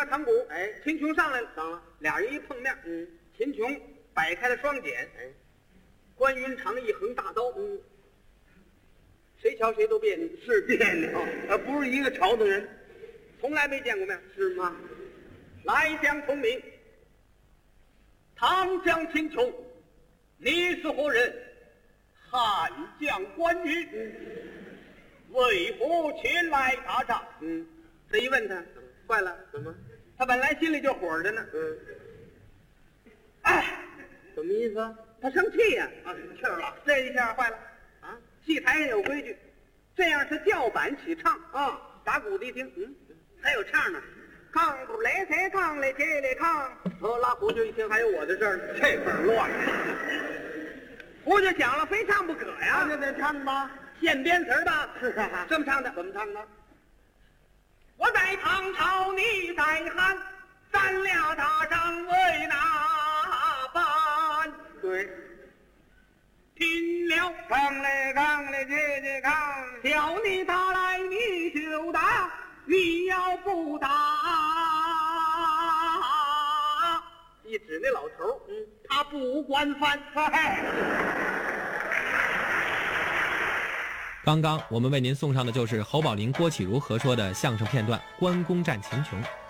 堂鼓， 哎， 秦琼上来了， 上了， 俩人一碰面，秦琼摆开了双锏， 哎， 关云长一横大刀，谁瞧谁都别扭， 是别扭，不是一个朝的人， 从来没见过面。 是吗？ 来将同名，唐将秦琼，你是何人？汉将关羽，为何前来打仗？这一问他，坏了， 怎么？ 他本来心里就火着呢，哎， 什么意思？ 他生气呀， 气儿了这一下坏了啊！ 戏台上有规矩，这样是叫板起唱啊， 打鼓的一听，还有唱呢，炕不来才炕来接来炕，拉胡就一听还有我的事儿， 这份乱， 胡就想了，非唱不可呀， 那就得唱吧。 现编词儿吧， 是啊， 这么唱的， 怎么唱的？ 我在唐朝，你在汉，咱俩打仗为哪般？ 对， 拼了！ 炕嘞炕嘞接接炕， 叫你打来你就打，你要不打，一指那老头，他不管饭。 刚刚我们为您送上的就是侯宝林、郭启儒合说的相声片段《关公战秦琼》。